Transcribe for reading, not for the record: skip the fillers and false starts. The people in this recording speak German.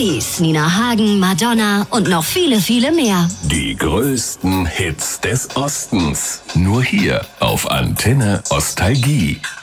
Alice, Nina Hagen, Madonna und noch viele, viele mehr. Die größten Hits des Ostens. Nur hier auf Antenne Ostalgie.